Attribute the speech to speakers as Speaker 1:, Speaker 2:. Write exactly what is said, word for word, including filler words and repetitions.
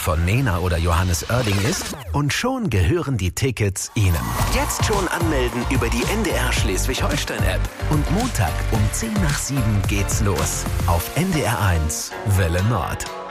Speaker 1: von Nena oder Johannes Oerding ist und schon gehören die Tickets Ihnen. Jetzt schon anmelden über die N D R Schleswig-Holstein-App. Und Montag um zehn nach sieben geht's los. Auf N D R eins Welle Nord.